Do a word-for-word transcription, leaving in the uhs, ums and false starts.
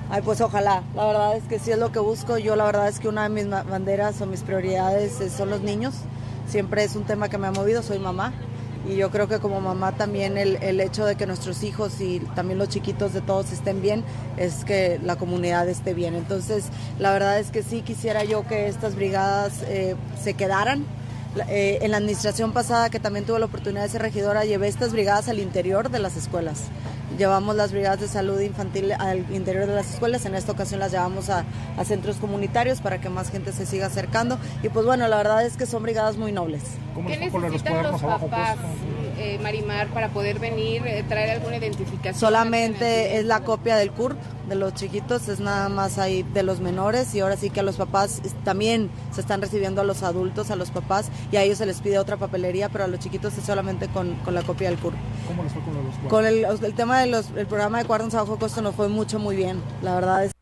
Ay, pues ojalá, la verdad es que sí es lo que busco. Yo la verdad es que una de mis banderas o mis prioridades son los niños. Siempre es un tema que me ha movido, soy mamá. Y yo creo que como mamá también el, el hecho de que nuestros hijos y también los chiquitos de todos estén bien, es que la comunidad esté bien. Entonces, la verdad es que sí quisiera yo que estas brigadas eh, se quedaran. Eh, en la administración pasada, que también tuve la oportunidad de ser regidora, llevé estas brigadas al interior de las escuelas. Llevamos las brigadas de salud infantil al interior de las escuelas. En esta ocasión las llevamos a, a centros comunitarios para que más gente se siga acercando. Y pues bueno, la verdad es que son brigadas muy nobles. ¿Qué necesitan los papás, eh, Marimar, para poder venir, eh, traer alguna identificación? Solamente es la copia del C U R P de los chiquitos, es nada más ahí de los menores, y ahora sí que a los papás también se están recibiendo a los adultos, a los papás, y a ellos se les pide otra papelería, pero a los chiquitos es solamente con, con la copia del C U R P. ¿Cómo les fue con los cuartos? Con el, el tema del programa de cuartos bajo costo nos fue mucho, muy bien, la verdad es